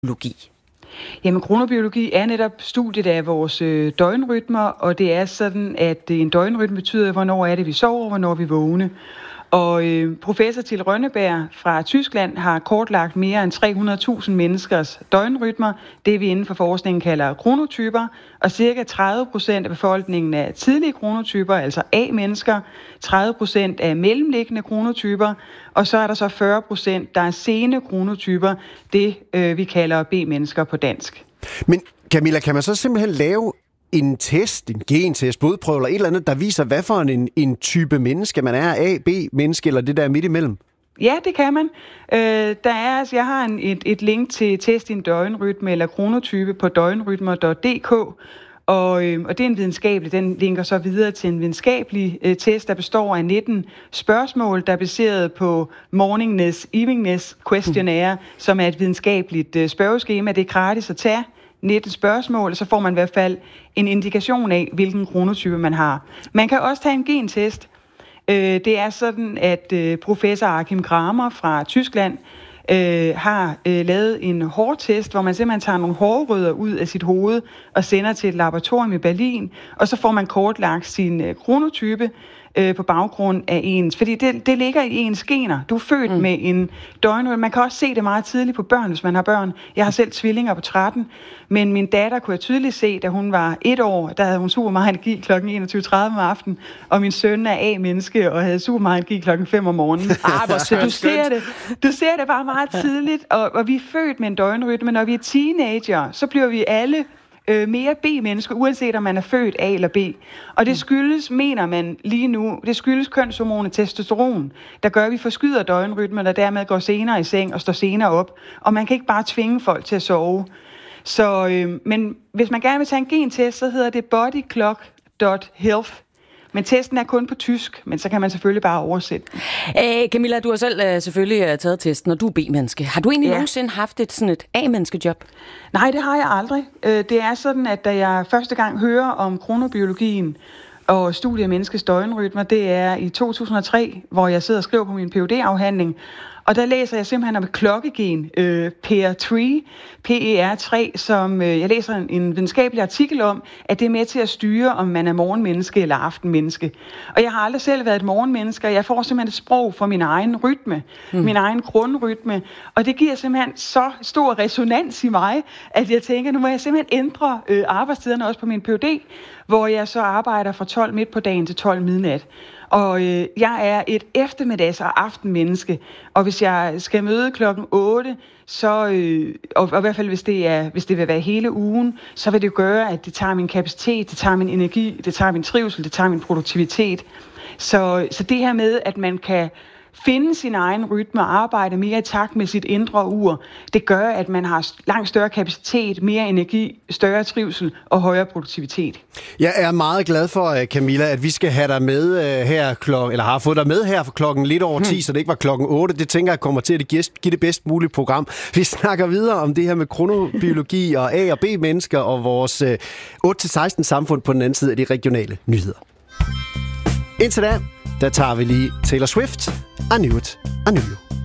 kronobiologi? Jamen, kronobiologi er netop studiet af vores døgnrytmer, og det er sådan, at en døgnrytme betyder, hvornår er det, vi sover, og hvornår vi vågne. Og professor Till Rønneberg fra Tyskland har kortlagt mere end 300.000 menneskers døgnrytmer, det vi inden for forskningen kalder kronotyper, og cirka 30% af befolkningen er tidlige kronotyper, altså A-mennesker, 30% er mellemliggende kronotyper, og så er der så 40%, der er sene kronotyper, det vi kalder B-mennesker på dansk. Men Camilla, kan man så simpelthen lave en test, en gentest, blodprøve eller et eller andet, der viser, hvad for en type menneske man er, A, B-menneske eller det der midt imellem? Ja, det kan man. Jeg har et link til test din døgnrytme eller kronotype på døgnrytmer.dk, og det er en videnskabelig, den linker så videre til en videnskabelig test, der består af 19 spørgsmål, der er baseret på morningness, eveningness questionnaire, som er et videnskabeligt spørgeskema. Det er gratis at tage 19 spørgsmål, så får man i hvert fald en indikation af, hvilken kronotype man har. Man kan også tage en gentest. Det er sådan, at professor Achim Kramer fra Tyskland har lavet en hårtest, hvor man simpelthen tager nogle hårrødder ud af sit hoved og sender til et laboratorium i Berlin, og så får man kortlagt sin kronotype på baggrund af ens, fordi det ligger i ens gener. Du er født med en døgnrytme. Man kan også se det meget tidligt på børn, hvis man har børn. Jeg har selv tvillinger på 13, men min datter kunne jeg tydeligt se, da hun var 1 år, der havde hun super meget energi kl. 21.30 om aftenen, og min søn er A-menneske og havde super meget energi kl. 5 om morgenen. Så du ser det bare meget tidligt, og vi er født med en døgnrytme. Når vi er teenager, så bliver vi alle mere B-mennesker, uanset om man er født A eller B. Og det skyldes, mener man lige nu, det skyldes kønshormonet testosteron, der gør, at vi forskyder døgnrytmen, der dermed går senere i seng og står senere op. Og man kan ikke bare tvinge folk til at sove. Så, men hvis man gerne vil tage en gentest, så hedder det bodyclock.health. Men testen er kun på tysk, men så kan man selvfølgelig bare oversætte den. Camilla, du har selv selvfølgelig taget testen, og du er B-menneske. Har du egentlig nogensinde haft sådan et A-menneskejob? Nej, det har jeg aldrig. Det er sådan, at da jeg første gang hører om kronobiologien og studiet af menneskets døgnrytmer, det er i 2003, hvor jeg sidder og skriver på min Ph.D.-afhandling. Og der læser jeg simpelthen om et klokkegen, PER3, som jeg læser en videnskabelig artikel om, at det er med til at styre, om man er morgenmenneske eller aftenmenneske. Og jeg har aldrig selv været et morgenmenneske, og jeg får simpelthen et sprog for min egen rytme, min egen grundrytme. Og det giver simpelthen så stor resonans i mig, at jeg tænker, nu må jeg simpelthen ændre arbejdstiderne også på min Ph.D., hvor jeg så arbejder fra 12 midt på dagen til 12 midnat. Og jeg er et eftermiddags- og aftenmenneske, og hvis jeg skal møde klokken 8, så, og i hvert fald hvis det vil være hele ugen, så vil det gøre, at det tager min kapacitet, det tager min energi, det tager min trivsel, det tager min produktivitet. Så det her med, at man kan finde sin egen rytme og arbejde mere i takt med sit indre ur, det gør, at man har langt større kapacitet, mere energi, større trivsel og højere produktivitet. Jeg er meget glad for, Camilla, at vi skal have dig med eller har fået dig med her for klokken lidt over 10, så det ikke var klokken 8. Det tænker jeg kommer til at give det bedst mulige program. Vi snakker videre om det her med kronobiologi og A- og B-mennesker og vores 8-16 samfund på den anden side af de regionale nyheder. Indtil da, der tager vi lige Taylor Swift. I Knew It, I Knew You.